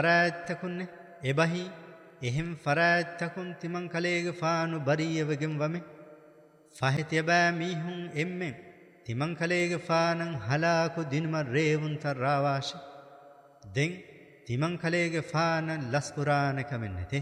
فراتكن إبهي إهم فراتكن تمن كليغ فانو بريه وگم ومه فهت يبا ميهن إمم تمن كليغ فانن هلاكو دينما ريون تراواش دين تمن كليغ فانن لسقرانك منته